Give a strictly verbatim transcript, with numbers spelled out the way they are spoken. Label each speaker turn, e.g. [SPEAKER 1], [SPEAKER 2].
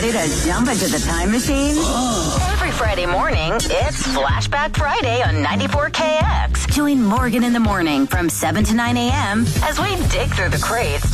[SPEAKER 1] Ready to jump into the time machine? Every Friday morning, it's Flashback Friday on ninety-four K X. Join Morgan in the morning from seven to nine a.m. as we dig through the crates